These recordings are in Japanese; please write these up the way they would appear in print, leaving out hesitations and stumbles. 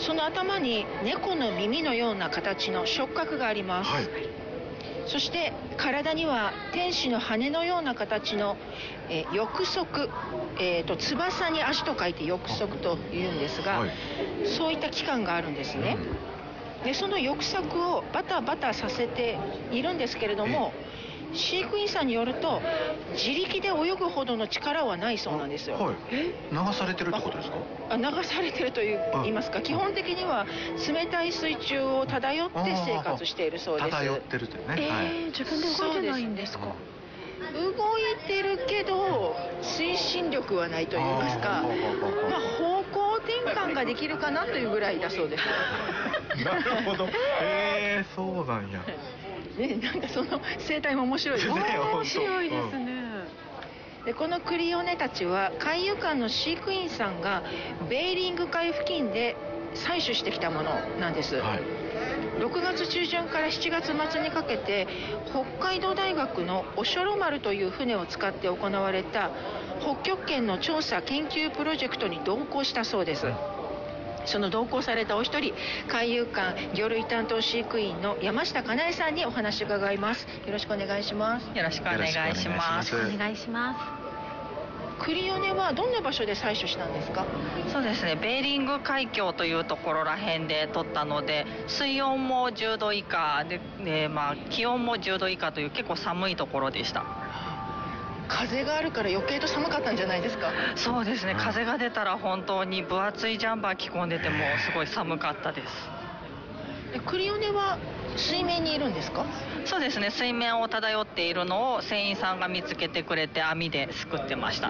その頭に猫の耳のような形の触覚があります、そして体には天使の羽のような形の、翼足、翼に足と書いて翼足というんですが、そういった器官があるんですね、でその翼足をバタバタさせているんですけれども、飼育員さんによると自力で泳ぐほどの力はないそうなんですよ。 流されてるってことですか？ 流されてると言いますか、基本的には冷たい水中を漂って生活しているそうです。 漂ってるというね、 自分で動いてないんですか？ 動いてるけど推進力はないと言いますか、方向転換ができるかなというぐらいだそうです。 なるほど。そうなんや。 なんかその生態も面白いですね。 面白いですね。 でこのクリオネたちは海遊館の飼育員さんがベーリング海付近で採取してきたものなんです、6月中旬から7月末にかけて北海道大学のおしょろ丸という船を使って行われた北極圏の調査研究プロジェクトに同行したそうです。その同行されたお一人、海遊館魚類担当飼育員の山下かなえさんにお話を伺います。よろしくお願いします。 よろしくお願いします。 お願いします。 クリオネはどんな場所で採取したんですか？ そうですね、ベーリング海峡というところら辺で取ったので、水温も10度以下で、気温も10度以下という結構寒いところでした。 風があるから余計と寒かったんじゃないですか？ そうですね、風が出たら本当に分厚いジャンバー着込んでてもすごい寒かったです。 クリオネは水面にいるんですか？ そうですね、水面を漂っているのを船員さんが見つけてくれて網ですくってました。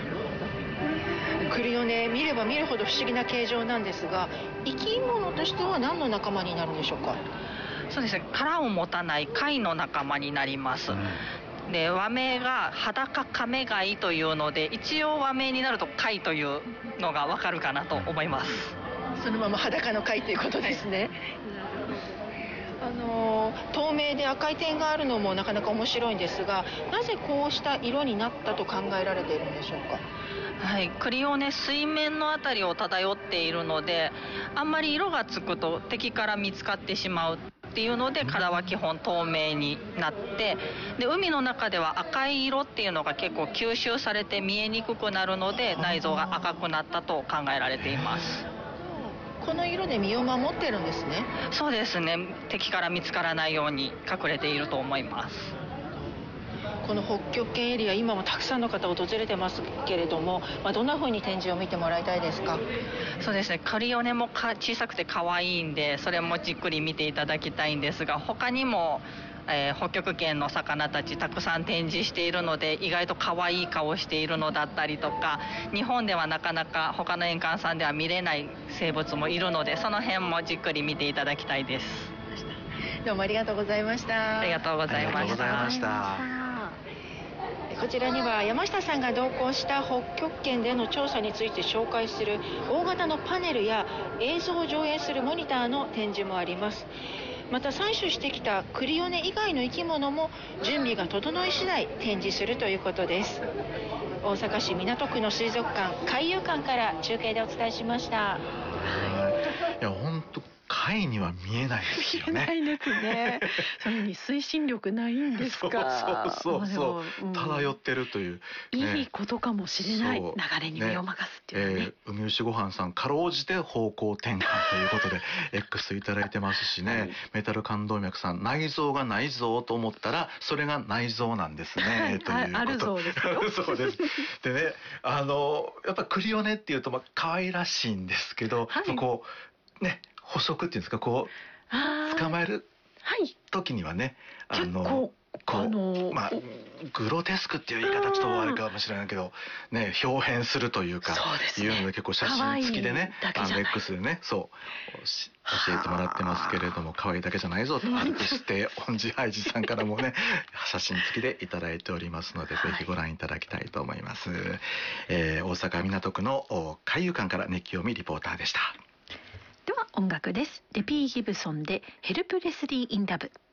クリオネ見れば見るほど不思議な形状なんですが、生き物としては何の仲間になるんでしょうか？ そうですね、殻を持たない貝の仲間になります、で和名が裸カメガイというので、一応和名になると貝というのがわかるかなと思います。 そのまま裸の貝ということですね。透明で赤い点があるのもなかなか面白いんですが、なぜこうした色になったと考えられているんでしょうか？ クリオネ水面のあたりを漂っているので、あんまり色がつくと敵から見つかってしまうっていうので、殻は基本透明になって、で海の中では赤い色っていうのが結構吸収されて見えにくくなるので、内臓が赤くなったと考えられています。 この色で身を守ってるんですね。 そうですね、敵から見つからないように隠れていると思います。 この北極圏エリア、今もたくさんの方訪れてますけれども、どんな風に展示を見てもらいたいですか？ そうですね、クリオネも小さくて可愛いんで、それもじっくり見ていただきたいんですが、他にも、北極圏の魚たちたくさん展示しているので、意外と可愛い顔しているのだったりとか、日本ではなかなか他の園館さんでは見れない生物もいるので、その辺もじっくり見ていただきたいです。 どうもありがとうございました。 ありがとうございました。 こちらには山下さんが同行した北極圏での調査について紹介する大型のパネルや映像を上映するモニターの展示もあります。また採取してきたクリオネ以外の生き物も準備が整い次第展示するということです。大阪市港区の水族館海遊館から中継でお伝えしました。 いや本当貝には見えないですよね。 見えないですね。それに推進力ないんですか？ そう漂ってるという、 いいことかもしれない。流れに身を任すっていうね。 海牛ごはんさん、かろうじて方向転換ということでX いただいてますしね、メタル冠動脈さん、内臓がないぞと思ったらそれが内臓なんですね、ということ。 あるそうですよ。 そうです。でね、やっぱクリオネっていうと可愛らしいんですけど、こうね、捕食っていうんですか、こう捕まえる時にはね、 結構グロテスクっていう言い方ちょっとあれかもしれないけどね、表変するというか、いうので結構写真付きでね、X でね、教えてもらってますけれども、可愛いだけじゃないぞと、アルプス亭恩寺ハイジさんからもね写真付きでいただいておりますので、ぜひご覧いただきたいと思います。大阪港区の海遊館から熱気を見リポーターでした。 では音楽です。レピー・ギブソンでヘルプレスリー・イン・ラブ。